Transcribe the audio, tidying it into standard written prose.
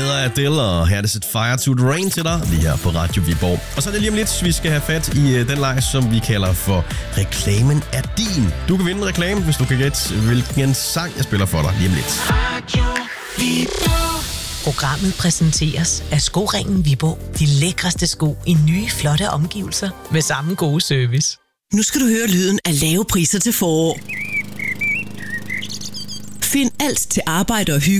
hedder Adele, og her er det Set Fire to the Rain til dig, lige her på Radio Viborg. Og så er det lige om lidt, vi skal have fat i den leg, som vi kalder for Reklamen er din. Du kan vinde en reklame, hvis du kan gætte, hvilken sang jeg spiller for dig lige om lidt. Radio Viborg. Programmet præsenteres af Skoringen Viborg. De lækreste sko i nye, flotte omgivelser med samme gode service. Nu skal du høre lyden af lave priser til forår. Find alt til arbejde og hygge